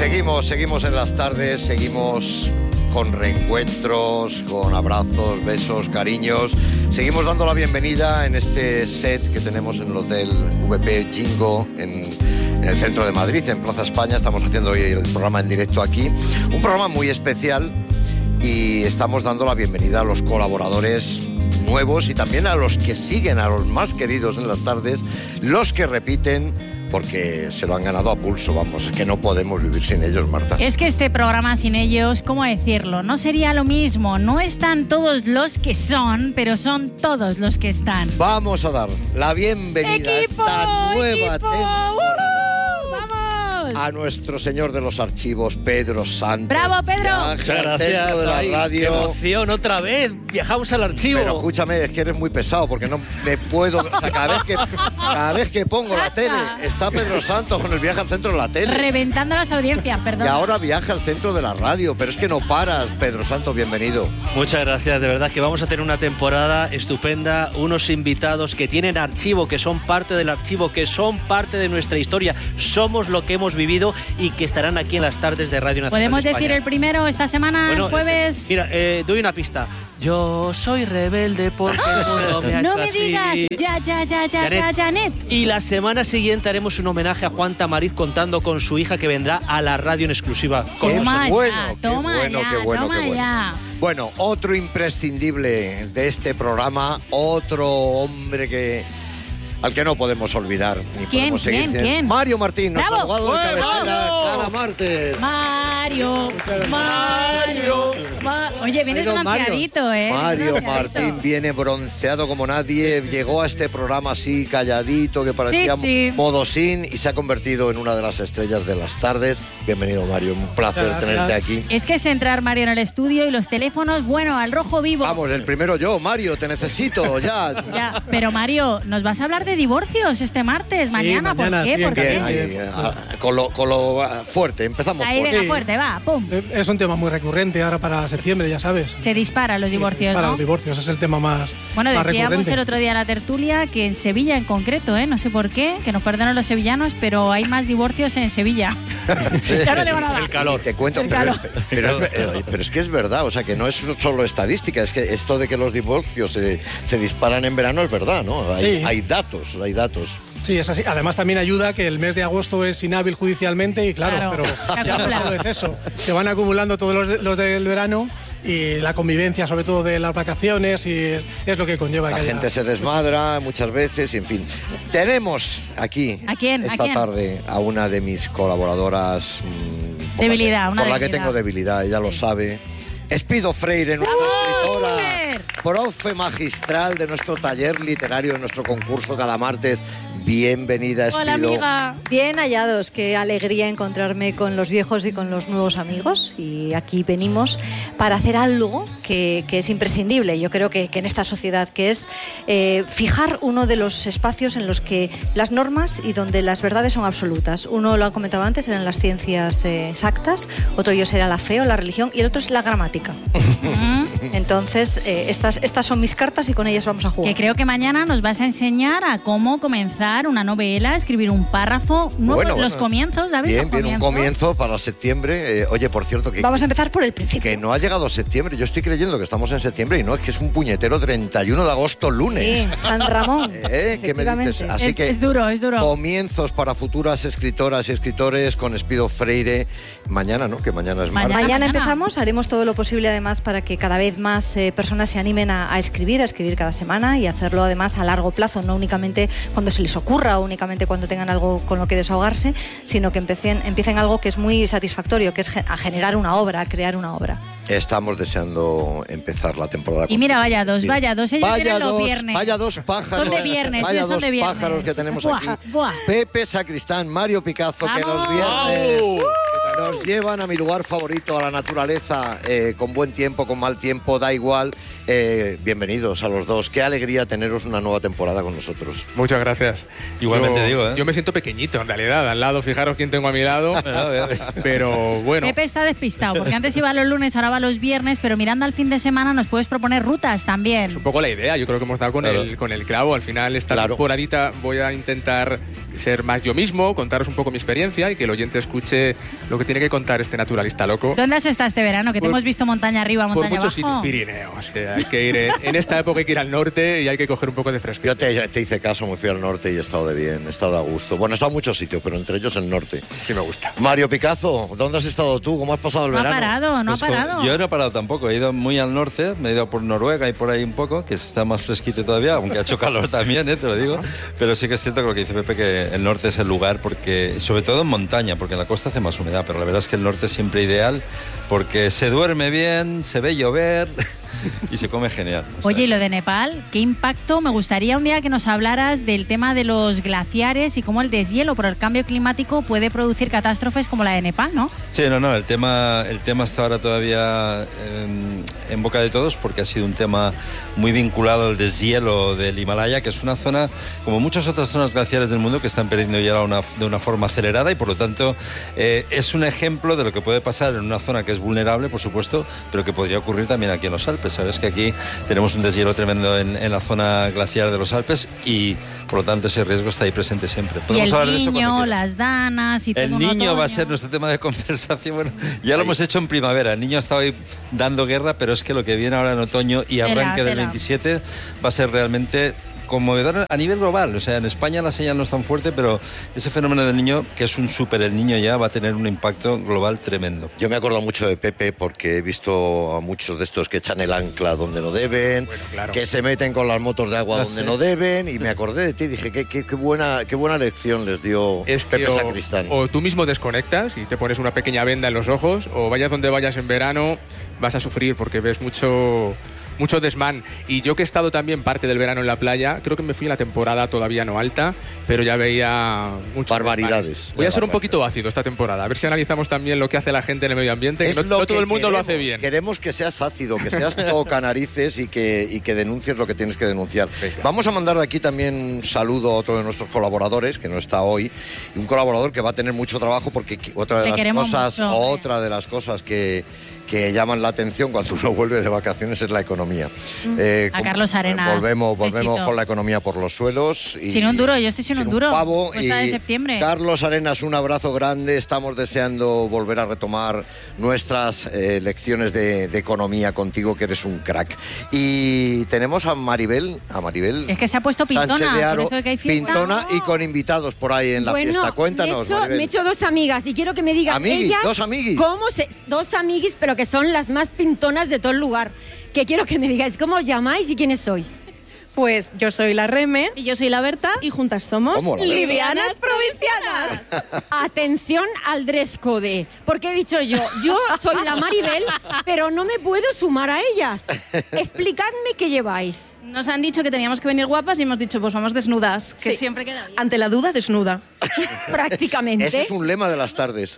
Seguimos en las tardes, seguimos con reencuentros, con abrazos, besos, cariños. Seguimos dando la bienvenida en este set que tenemos en el Hotel VP Jingo en el centro de Madrid, en Plaza España. Estamos haciendo hoy el programa en directo aquí. Un programa muy especial y estamos dando la bienvenida a los colaboradores nuevos y también a los que siguen, a los más queridos en las tardes, los que repiten, porque se lo han ganado a pulso, vamos, es que no podemos vivir sin ellos, Marta. Es que este programa sin ellos, ¿cómo decirlo? No sería lo mismo, no están todos los que son, pero son todos los que están. Vamos a dar la bienvenida a esta nueva temporada a nuestro señor de los archivos, Pedro Santos. ¡Bravo, Pedro! Muchas gracias. De la radio. ¡Qué emoción! Otra vez, viajamos al archivo. Pero escúchame, es que eres muy pesado, porque no me puedo... O sea, cada vez que pongo la tele, está Pedro Santos con el viaje al centro de la tele. Reventando las audiencias, perdón. Y ahora viaja al centro de la radio, pero es que no paras, Pedro Santos, bienvenido. Muchas gracias, de verdad que vamos a tener una temporada estupenda, unos invitados que tienen archivo, que son parte del archivo, que son parte de nuestra historia, somos lo que hemos vivido y que estarán aquí en las tardes de Radio Nacional. ¿Podemos de España. decir el primero esta semana, bueno, el jueves? Mira, doy una pista. Yo soy rebelde porque el mundo me ha No hecho me así. digas, ya, Janet. Y la semana siguiente haremos un homenaje a Juan Tamariz contando con su hija que vendrá a la radio en exclusiva. Toma Qué bueno. Bueno, otro imprescindible de este programa, otro hombre al que no podemos olvidar. Ni ¿Quién? podemos seguir ¿Quién? Mario Martín, nuestro ¡Bravo! abogado de cabecera ¡Bravo! cada martes. Mario. Oye, vienes bronceadito, ¿eh? Mario Martín viene bronceado como nadie. Llegó a este programa así, calladito, que parecía modosín, y se ha convertido en una de las estrellas de las tardes. Bienvenido, Mario. Un placer tenerte aquí. Es que es entrar, Mario, en el estudio y los teléfonos, bueno, al rojo vivo. Vamos, el primero yo, Mario, te necesito, ya. Ya, pero Mario, nos vas a hablar de divorcios este martes, mañana. ¿Por qué? Sí, ¿Por qué? Bien, ahí, con lo fuerte, empezamos Ahí, fuerte. venga, fuerte, va, pum. Es un tema muy recurrente ahora para septiembre, ya sabes. Se disparan los divorcios, Para ¿no? los divorcios, es el tema más Bueno, más decíamos recurrente. el otro día en la tertulia que en Sevilla en concreto, no sé por qué, que nos perdonan los sevillanos, pero hay más divorcios en Sevilla. Ya no digo nada. El calor. Te cuento, pero es que es verdad, o sea, que no es solo estadística, es que esto de que los divorcios se disparan en verano es verdad, ¿no? Hay datos. Sí, es así. Además también ayuda que el mes de agosto es inhábil judicialmente y claro. Pero ya no solo es eso. Se van acumulando todos los del verano y la convivencia, sobre todo de las vacaciones, y es lo que conlleva. La gente se desmadra muchas veces y en fin. Tenemos aquí esta tarde a una de mis colaboradoras por la que tengo debilidad, ella lo sabe. Espido Freire, nuestra escritora, profe magistral de nuestro taller literario, de nuestro concurso cada martes. Bienvenida, Espido. Hola, amiga. Bien hallados, qué alegría encontrarme con los viejos y con los nuevos amigos. Y aquí venimos para hacer algo que es imprescindible, yo creo que en esta sociedad, que es fijar uno de los espacios en los que las normas y donde las verdades son absolutas. Uno, lo han comentado antes, eran las ciencias exactas, otro será la fe o la religión y el otro es la gramática. Entonces, estas son mis cartas y con ellas vamos a jugar. Que creo que mañana nos vas a enseñar a cómo comenzar una novela, escribir un párrafo, los comienzos, David. Bien, un comienzo para septiembre. Oye, por cierto, que vamos a empezar por el principio. Que no ha llegado septiembre. Yo estoy creyendo que estamos en septiembre y no, es que es un puñetero 31 de agosto, lunes. Sí, San Ramón. ¿Qué me dices? Así que es duro. comienzos para futuras escritoras y escritores con Espido Freire. Mañana, ¿no? Que mañana es martes. Mañana empezamos, haremos todo lo posible además para que cada vez más personas se animen a escribir cada semana y hacerlo además a largo plazo, no únicamente cuando se les ocurra o únicamente cuando tengan algo con lo que desahogarse, sino que empiecen algo que es muy satisfactorio, que es a generar una obra, a crear una obra. Estamos deseando empezar la temporada. Y mira, vaya dos, ellos tienen los viernes. Vaya dos pájaros. Son de viernes, vaya son dos de viernes. pájaros que tenemos aquí. Buah. Pepe Sacristán, Mario Picazo, que los viernes nos llevan a mi lugar favorito, a la naturaleza, con buen tiempo, con mal tiempo, da igual. Bienvenidos a los dos. Qué alegría teneros una nueva temporada con nosotros. Muchas gracias. Igualmente digo, Yo me siento pequeñito, en realidad. Al lado, fijaros quién tengo a mi lado. Pero bueno. Pepe está despistado, porque antes iba los lunes, ahora va los viernes, pero mirando al fin de semana nos puedes proponer rutas también. Es un poco la idea. Yo creo que hemos dado con el clavo. Al final, esta temporadita voy a intentar ser más yo mismo, contaros un poco mi experiencia y que el oyente escuche lo que tiene que contar este naturalista loco. ¿Dónde has estado este verano? Que te hemos visto montaña arriba, montaña abajo. Por muchos sitios. Pirineos. Hay que ir, en esta época hay que ir al norte y hay que coger un poco de fresco. Yo te hice caso, me fui al norte y he estado de bien, he estado a gusto. Bueno, he estado en muchos sitios, pero entre ellos el norte. Sí me gusta. Mario Picazo, ¿dónde has estado tú? ¿Cómo has pasado el verano? No ha parado. Yo no he parado tampoco, he ido muy al norte, me he ido por Noruega y por ahí un poco, que está más fresquito todavía, aunque ha hecho calor también, te lo digo. Pero sí que es cierto que lo que dice Pepe, que el norte es el lugar, porque sobre todo en montaña, porque en la costa hace más humedad, pero la verdad es que el norte es siempre ideal, porque se duerme bien, se ve llover y se come genial. Oye, y lo de Nepal, ¿qué impacto? Me gustaría un día que nos hablaras del tema de los glaciares y cómo el deshielo por el cambio climático puede producir catástrofes como la de Nepal, ¿no? Sí, no, el tema está ahora todavía en boca de todos, porque ha sido un tema muy vinculado al deshielo del Himalaya, que es una zona, como muchas otras zonas glaciares del mundo, que están perdiendo hielo de una forma acelerada, y por lo tanto es un ejemplo de lo que puede pasar en una zona que es vulnerable, por supuesto, pero que podría ocurrir también aquí en los Alpes. Sabes que aquí tenemos un deshielo tremendo en la zona glaciar de los Alpes y por lo tanto ese riesgo está ahí presente siempre. Y el niño, las danas y todo. El niño va a ser nuestro tema de conversación. Bueno, ya lo hemos hecho en primavera. El niño ha estado ahí dando guerra, pero es que lo que viene ahora en otoño y arranque del 27 va a ser realmente conmovedor a nivel global. O sea, en España la señal no es tan fuerte, pero ese fenómeno del niño, que es un súper el niño ya, va a tener un impacto global tremendo. Yo me acuerdo mucho de Pepe porque he visto a muchos de estos que echan el ancla donde no deben, bueno, claro, que se meten con las motos de agua donde no deben, y me acordé de ti y dije, qué buena lección les dio Pepe Sacristán. O tú mismo desconectas y te pones una pequeña venda en los ojos, o vayas donde vayas en verano, vas a sufrir porque ves mucho desmán. Y yo que he estado también parte del verano en la playa, creo que me fui en la temporada todavía no alta, pero ya veía muchas barbaridades. Voy a ser un poquito ácido esta temporada, a ver si analizamos también lo que hace la gente en el medio ambiente, que no todo el mundo lo hace bien. Queremos que seas ácido, que seas tocanarices y que denuncies lo que tienes que denunciar. Venga. Vamos a mandar de aquí también un saludo a otro de nuestros colaboradores, que no está hoy, y un colaborador que va a tener mucho trabajo, porque otra de las cosas que llaman la atención cuando uno vuelve de vacaciones es la economía. A Carlos Arenas. Volvemos con la economía por los suelos. Sin un duro, yo estoy sin un duro. Cuesta de septiembre. Carlos Arenas, un abrazo grande. Estamos deseando volver a retomar nuestras lecciones de economía contigo, que eres un crack. Y tenemos a Maribel. Es que se ha puesto pintona, Sánchez de Aro, por eso que hay fiesta. Pintona y con invitados por ahí en la fiesta. Cuéntanos, me he hecho dos amigas y quiero que me digan dos amiguis. Dos amiguis, pero que son las más pintonas de todo el lugar. Que quiero que me digáis cómo os llamáis y quiénes sois. Pues yo soy la Reme. Y yo soy la Berta. Y juntas somos Livianas Provincianas. Atención al dress code. Porque he dicho yo soy la Maribel, pero no me puedo sumar a ellas. Explicadme qué lleváis. Nos han dicho que teníamos que venir guapas y hemos dicho, pues vamos desnudas, que siempre queda bien. Ante la duda, desnuda. Prácticamente. Ese es un lema de las tardes.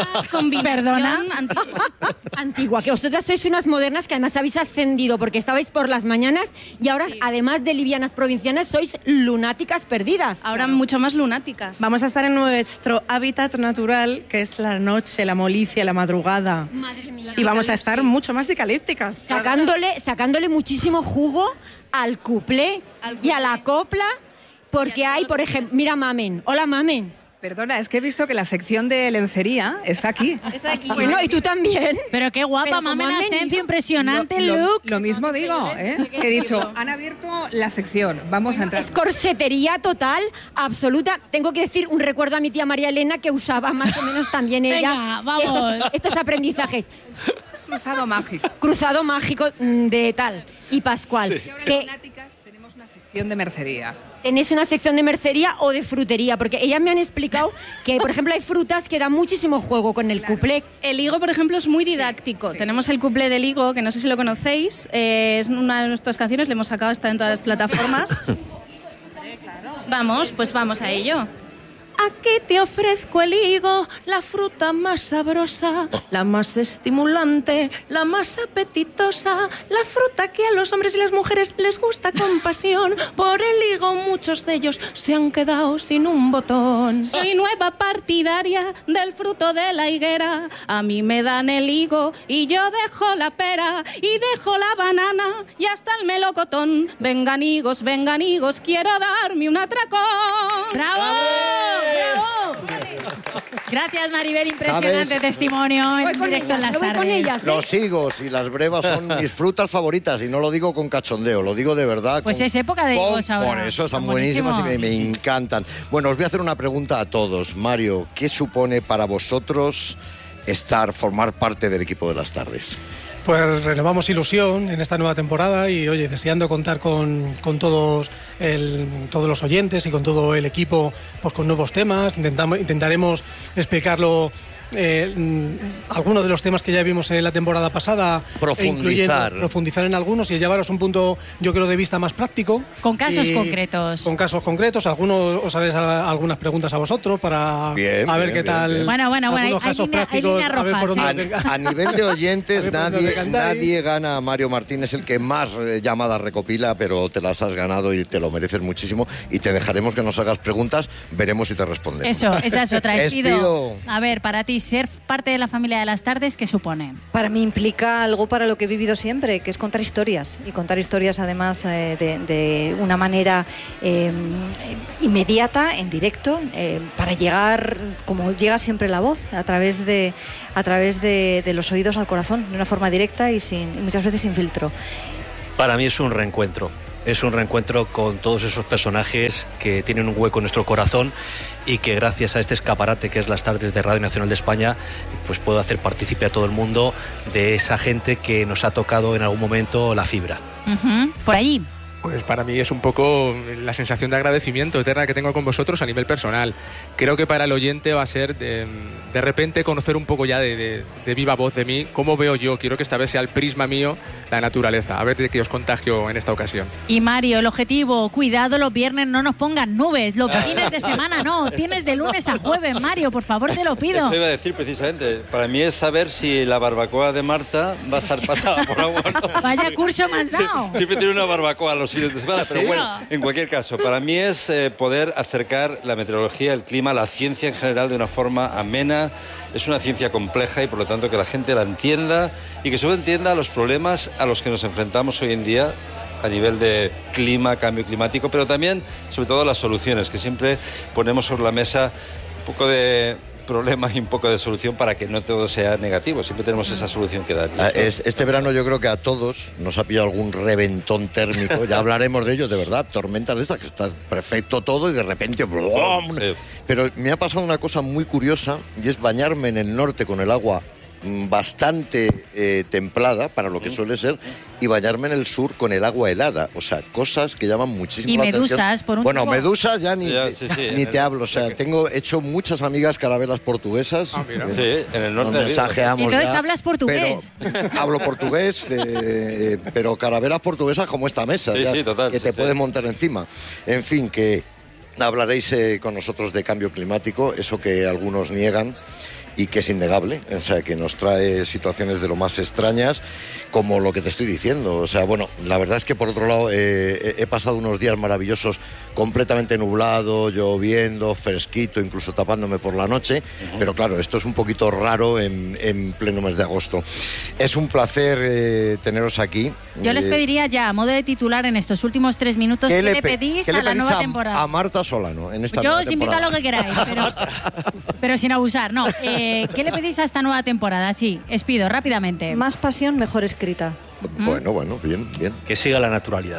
Perdona. Antigua, que vosotras sois unas modernas que además habéis ascendido porque estabais por las mañanas y ahora, además de livianas provincianas, sois lunáticas perdidas. Ahora mucho más lunáticas. Vamos a estar en nuestro hábitat natural, que es la noche, la molicie, la madrugada. Madre mía. Y vamos a estar mucho más dicalípticas. Sacándole muchísimo jugo al cuplé y a la copla, porque hay, por ejemplo, mira Mamen. Hola, Mamen. Perdona, es que he visto que la sección de lencería está aquí. Está aquí. Bueno, y tú también. Pero qué guapa, Mamen Asencio, impresionante look. Lo mismo digo, ¿eh? He dicho, han abierto la sección, vamos a entrar. Es corsetería total, absoluta. Tengo que decir un recuerdo a mi tía María Elena, que usaba más o menos también ella. Venga, estos aprendizajes. Cruzado mágico. Cruzado mágico de tal. Y Pascual. Sí. Que tenemos una sección de mercería. ¿Tenéis una sección de mercería o de frutería? Porque ellas me han explicado que, por ejemplo, hay frutas que dan muchísimo juego con el cuplé. El higo, por ejemplo, es muy didáctico. Sí, tenemos el cuplé del higo, que no sé si lo conocéis. Es una de nuestras canciones, le hemos sacado, está en todas las plataformas. Vamos a ello. Aquí te ofrezco el higo, la fruta más sabrosa, la más estimulante, la más apetitosa, la fruta que a los hombres y las mujeres les gusta con pasión. Por el higo muchos de ellos se han quedado sin un botón. Soy nueva partidaria del fruto de la higuera. A mí me dan el higo y yo dejo la pera y dejo la banana y hasta el melocotón. Vengan higos, quiero darme un atracón. ¡Bravo! ¡Bravo! Gracias, Maribel, impresionante ¿Sabes? testimonio en directo en las tardes. Los higos y las brevas son mis frutas favoritas y no lo digo con cachondeo, lo digo de verdad. Pues es época de higos ahora. Por eso están buenísimas y me encantan. Bueno, os voy a hacer una pregunta a todos. Mario, ¿qué supone para vosotros formar parte del equipo de las tardes? Pues renovamos ilusión en esta nueva temporada y, oye, deseando contar con todos los oyentes y con todo el equipo, pues con nuevos temas. Intentaremos explicarlo, algunos de los temas que ya vimos en la temporada pasada, profundizar en algunos y llevaros un punto, yo creo, de vista más práctico. Con casos concretos. Con casos concretos. Algunos os haré algunas preguntas a vosotros para ver qué tal. Bueno, algunos casos prácticos, hay líneas rojas, a nivel de oyentes, nadie gana a Mario Martín, es el que más llamadas recopila, pero te las has ganado y te lo mereces muchísimo. Y te dejaremos que nos hagas preguntas, veremos si te respondemos. Esa es otra. Espido. A ver, para ti, ser parte de la familia de las tardes, ¿qué supone? Para mí implica algo para lo que he vivido siempre, que es contar historias. Y contar historias, además, de una manera inmediata, en directo, para llegar, como llega siempre la voz, a través de los oídos al corazón, de una forma directa y muchas veces sin filtro. Para mí es un reencuentro. Es un reencuentro con todos esos personajes que tienen un hueco en nuestro corazón y que gracias a este escaparate que es las tardes de Radio Nacional de España, pues puedo hacer partícipe a todo el mundo de esa gente que nos ha tocado en algún momento la fibra. Por allí. Pues para mí es un poco la sensación de agradecimiento eterna que tengo con vosotros a nivel personal. Creo que para el oyente va a ser de repente conocer un poco ya de viva voz de mí, cómo veo yo. Quiero que esta vez sea el prisma mío, la naturaleza. A ver de qué os contagio en esta ocasión. Y Mario, el objetivo, cuidado, los viernes no nos pongan nubes, los fines de semana no, tienes de lunes a jueves, Mario, por favor, te lo pido. Eso iba a decir precisamente, para mí es saber si la barbacoa de Marta va a estar pasada por agua o no. Vaya curso me has dado. Siempre tiene una barbacoa los fines de semana, pero ¿Sí? bueno, en cualquier caso, para mí es poder acercar la meteorología, el clima, la ciencia en general de una forma amena. Es una ciencia compleja y por lo tanto que la gente la entienda y que sobre todo entienda los problemas a los que nos enfrentamos hoy en día a nivel de clima, cambio climático, pero también, sobre todo, las soluciones, que siempre ponemos sobre la mesa un poco de problema y un poco de solución para que no todo sea negativo. Siempre tenemos esa solución que dar. Este verano yo creo que a todos nos ha pillado algún reventón térmico, ya hablaremos de ello, de verdad, tormentas de estas, que está perfecto todo y de repente... ¡blum! Sí. Pero me ha pasado una cosa muy curiosa y es bañarme en el norte con el agua bastante templada para lo que suele ser y bañarme en el sur con el agua helada, o sea, cosas que llaman muchísimo la atención. Y medusas, por un Bueno, tubo. Medusas ya ni te hablo, o sea, tengo hecho muchas amigas carabelas portuguesas. Sí, en el norte. Nos mensajeamos. Entonces ya, hablas portugués. Hablo portugués, pero carabelas portuguesas como esta mesa, total, que te puedes montar encima. En fin, que hablaréis con nosotros de cambio climático, eso que algunos niegan y que es innegable, o sea, que nos trae situaciones de lo más extrañas, como lo que te estoy diciendo. O sea, bueno, la verdad es que por otro lado he pasado unos días maravillosos, completamente nublado, lloviendo, fresquito, incluso tapándome por la noche, pero claro, esto es un poquito raro en pleno mes de agosto. Es un placer teneros aquí. Yo les pediría ya, a modo de titular en estos últimos 3 minutos, ¿qué le pedís a la nueva temporada? A Marta Solano, en esta Yo nueva os invito a temporada. lo que queráis, pero sin abusar, no. ¿Qué le pedís a esta nueva temporada? Sí, Espido, rápidamente. Más pasión, mejor escrita. Bueno, bien. Que siga la naturalidad.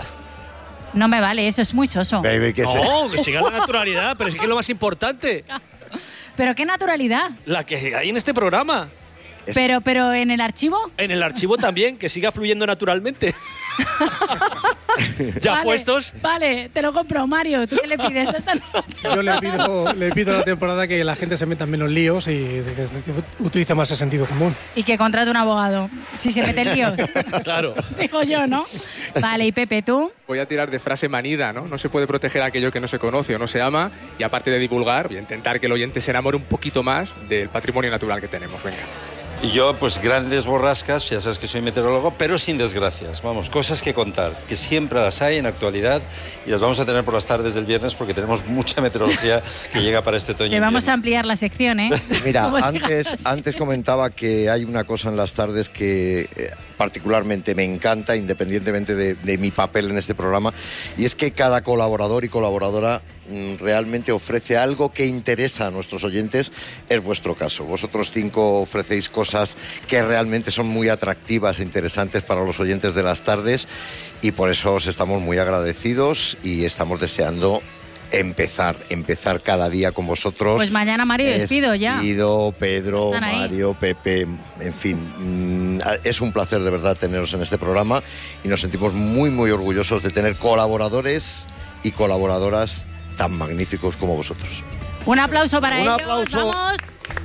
No me vale, eso es muy soso. Baby, que siga la naturalidad, pero es que es lo más importante. ¿Pero qué naturalidad? La que hay en este programa. Pero en el archivo. En el archivo también, que siga fluyendo naturalmente. ¿Ya puestos? Vale, te lo compro, Mario. ¿Tú qué le pides a esta Yo le pido a la temporada que la gente se meta en menos líos y que utilice más el sentido común. Y que contrate un abogado, si se mete en líos. Claro. Digo yo, ¿no? Vale, y Pepe, ¿tú? Voy a tirar de frase manida, ¿no? No se puede proteger a aquello que no se conoce o no se ama, y aparte de divulgar, voy a intentar que el oyente se enamore un poquito más del patrimonio natural que tenemos. Venga. Y yo, pues grandes borrascas, ya sabes que soy meteorólogo, pero sin desgracias. Vamos, cosas que contar, que siempre las hay en actualidad y las vamos a tener por las tardes del viernes porque tenemos mucha meteorología que llega para este otoño. Le vamos a ampliar la sección, ¿eh? Mira, antes comentaba que hay una cosa en las tardes que particularmente me encanta, independientemente de mi papel en este programa, y es que cada colaborador y colaboradora realmente ofrece algo que interesa a nuestros oyentes. Es vuestro caso. Vosotros 5 ofrecéis cosas que realmente son muy atractivas e interesantes para los oyentes de las tardes, y por eso os estamos muy agradecidos y estamos deseando empezar cada día con vosotros. Pues mañana Mario despido ya. Despido, Pedro, Están Mario, ahí. Pepe, en fin, es un placer de verdad teneros en este programa y nos sentimos muy, muy orgullosos de tener colaboradores y colaboradoras tan magníficos como vosotros. Un aplauso para ellos. Un aplauso. Vamos.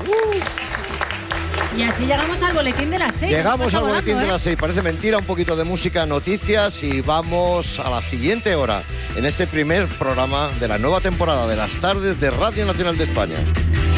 Y así llegamos al boletín de las 6. Llegamos al boletín de las 6. Parece mentira, un poquito de música, noticias y vamos a la siguiente hora en este primer programa de la nueva temporada de las tardes de Radio Nacional de España.